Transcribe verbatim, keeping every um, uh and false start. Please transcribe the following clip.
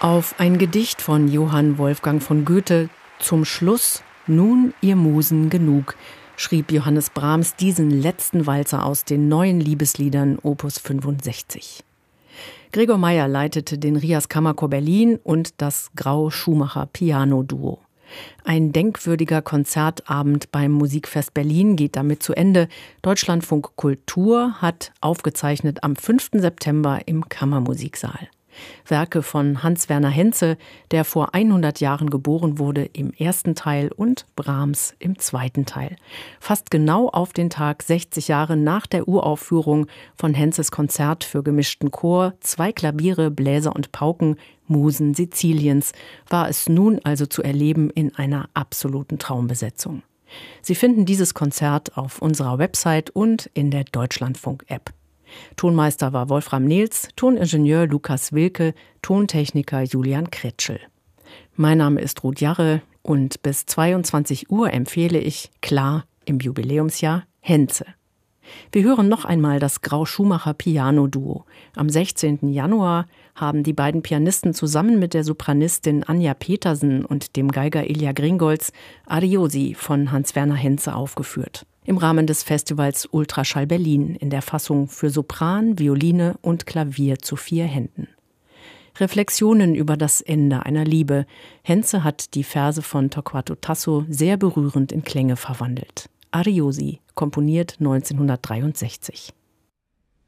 Auf ein Gedicht von Johann Wolfgang von Goethe zum Schluss »Nun, ihr Musen, genug«, schrieb Johannes Brahms diesen letzten Walzer aus den neuen Liebesliedern Opus fünfundsechzig. Gregor Meier leitete den Rias Kammerchor Berlin und das Grau-Schumacher-Piano-Duo. Ein denkwürdiger Konzertabend beim Musikfest Berlin geht damit zu Ende. Deutschlandfunk Kultur hat aufgezeichnet am fünften September im Kammermusiksaal. Werke von Hans-Werner Henze, der vor hundert Jahren geboren wurde, im ersten Teil und Brahms im zweiten Teil. Fast genau auf den Tag sechzig Jahre nach der Uraufführung von Henzes Konzert für gemischten Chor, zwei Klaviere, Bläser und Pauken, Musen Siziliens, war es nun also zu erleben in einer absoluten Traumbesetzung. Sie finden dieses Konzert auf unserer Website und in der Deutschlandfunk-App. Tonmeister war Wolfram Nehls, Toningenieur Lukas Wilke, Tontechniker Julian Kretschel. Mein Name ist Ruth Jarre und bis zweiundzwanzig Uhr empfehle ich, klar, im Jubiläumsjahr, Henze. Wir hören noch einmal das Grau-Schumacher-Piano-Duo. Am sechzehnten Januar haben die beiden Pianisten zusammen mit der Sopranistin Anja Petersen und dem Geiger Ilja Gringolz Ariosi von Hans-Werner Henze aufgeführt. Im Rahmen des Festivals Ultraschall Berlin in der Fassung für Sopran, Violine und Klavier zu vier Händen. Reflexionen über das Ende einer Liebe. Henze hat die Verse von Torquato Tasso sehr berührend in Klänge verwandelt. Ariosi, komponiert neunzehnhundertdreiundsechzig.